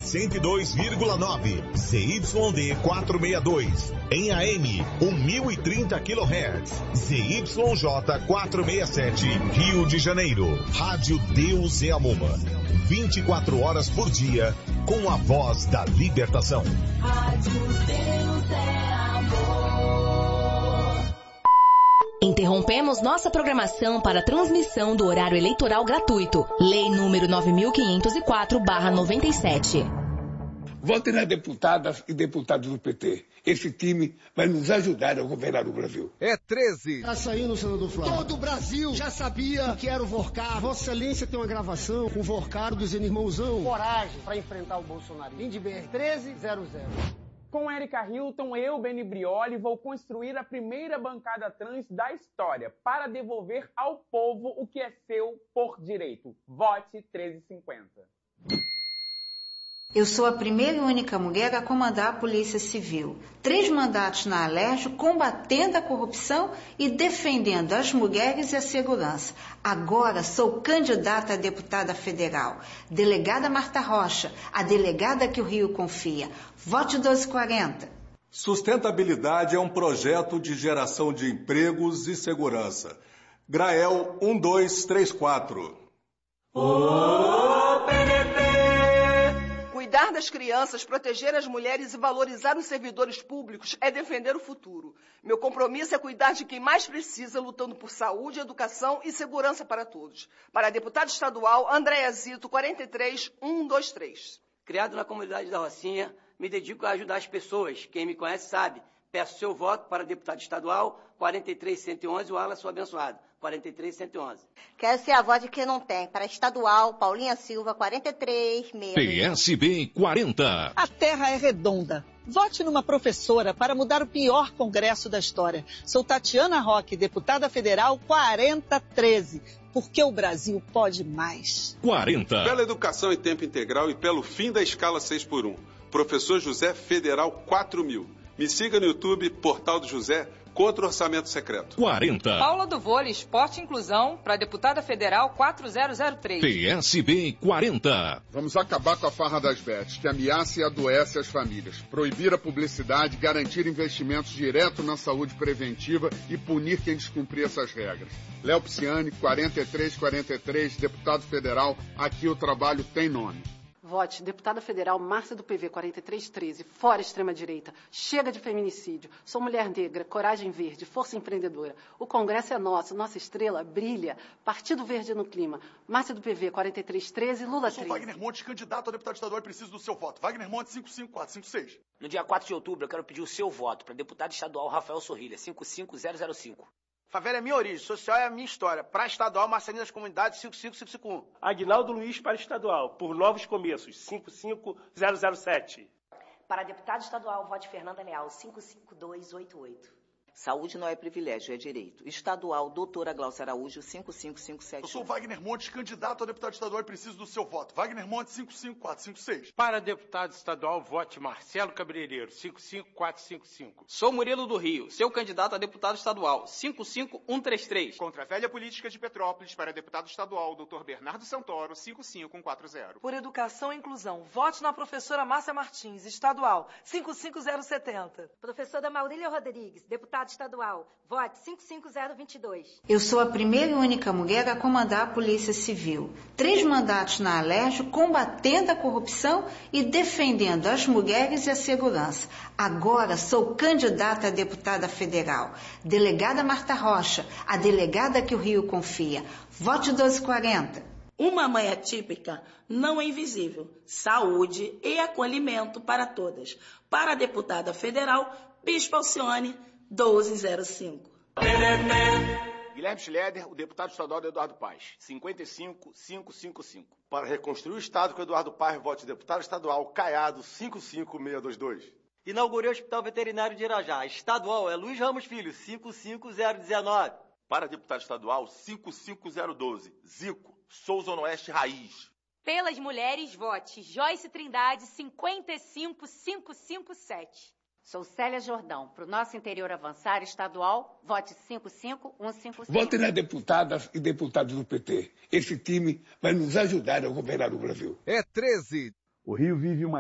102,9. ZYD 462. Em AM, 1030 kHz. ZYJ 467, Rio de Janeiro. Rádio Deus é Amor. 24 horas por dia, com a voz da libertação. Rádio Deus é Amor. Interrompemos nossa programação para transmissão do horário eleitoral gratuito. Lei número 9.504/97. Votem nas deputadas e deputados do PT. Esse time vai nos ajudar a governar o Brasil. É 13. Tá saindo, senador Flávio. Todo o Brasil já sabia que era o Vorcar. Vossa Excelência tem uma gravação com o Vorcar dizendo irmãozão. Coragem para enfrentar o Bolsonaro. Lindbergh 1300. Com Érica Hilton, eu, Beni Brioli, vou construir a primeira bancada trans da história para devolver ao povo o que é seu por direito. Vote 1350. Eu sou a primeira e única mulher a comandar a Polícia Civil. 3 mandatos na Alerj, combatendo a corrupção e defendendo as mulheres e a segurança. Agora sou candidata a deputada federal. Delegada Marta Rocha, a delegada que o Rio confia. Vote 1240. Sustentabilidade é um projeto de geração de empregos e segurança. Grael 1234. Cuidar das crianças, proteger as mulheres e valorizar os servidores públicos é defender o futuro. Meu compromisso é cuidar de quem mais precisa, lutando por saúde, educação e segurança para todos. Para deputado estadual, Andréa Zito, 43123. Criado na comunidade da Rocinha, me dedico a ajudar as pessoas. Quem me conhece sabe. Peço seu voto para deputado estadual, 43111, o Alas, sou abençoado. 43111. Quero ser a voz de quem não tem. Para estadual, Paulinha Silva, 436. PSB 40. A terra é redonda. Vote numa professora para mudar o pior congresso da história. Sou Tatiana Roque, deputada federal 4013. Porque o Brasil pode mais. 40. Pela educação em tempo integral e pelo fim da escala 6x1. Professor José Federal 4000. Me siga no YouTube, Portal do José, contra o orçamento secreto. 40. Paula do Vôlei, Esporte e Inclusão, para deputada federal 4003. PSB 40. Vamos acabar com a farra das bets, que ameaça e adoece as famílias. Proibir a publicidade, garantir investimentos direto na saúde preventiva e punir quem descumprir essas regras. Léo Pisciani, 4343, deputado federal, aqui o trabalho tem nome. Vote deputada federal Márcia do PV 4313, fora extrema-direita. Chega de feminicídio. Sou mulher negra, coragem verde, força empreendedora. O Congresso é nosso, nossa estrela brilha. Partido Verde no clima. Márcia do PV 4313, Lula 13. Eu sou Wagner Montes, candidato a deputado estadual e preciso do seu voto. Wagner Montes 55456. No dia 4 de outubro eu quero pedir o seu voto para deputado estadual Rafael Sorrilha, 55005. Favela é minha origem, social é a minha história. Para estadual, Marcelinho das Comunidades, 55551. Aguinaldo Luiz para estadual, por Novos Começos, 55007. Para deputado estadual, vote Fernanda Leal, 55288. Saúde não é privilégio, é direito. Estadual, doutora Glaucia Araújo, 5557. Eu sou Wagner Montes, candidato a deputado estadual e preciso do seu voto. Wagner Montes, 55456. Para deputado estadual, vote Marcelo Cabeleireiro, 55455. Sou Murilo do Rio, seu candidato a deputado estadual, 55133. Contra a velha política de Petrópolis, para deputado estadual, Dr. Bernardo Santoro, 55140. Por educação e inclusão, vote na professora Márcia Martins, estadual, 55070. Professora Maurília Rodrigues, deputada estadual, vote 55022. Eu sou a primeira e única mulher a comandar a Polícia Civil. 3 mandatos na Alerj, combatendo a corrupção e defendendo as mulheres e a segurança. Agora sou candidata a deputada federal. Delegada Marta Rocha, a delegada que o Rio confia. Vote 1240. Uma mãe atípica não é invisível. Saúde e acolhimento para todas. Para a deputada federal, Bispo Alcione, 1205. Guilherme Schleder, o deputado estadual do Eduardo Paes, 55555. Para reconstruir o Estado com Eduardo Paes, vote deputado estadual Caiado, 55622. Inaugurei o Hospital Veterinário de Irajá. Estadual é Luiz Ramos Filho, 55019. Para deputado estadual, 55012. Zico, Sou Zona Oeste Raiz. Pelas mulheres, vote Joyce Trindade, 55557. Sou Célia Jordão. Para o nosso interior avançar estadual, vote 55155. Vote nas deputadas e deputados do PT. Esse time vai nos ajudar a governar o Brasil. É 13. O Rio vive uma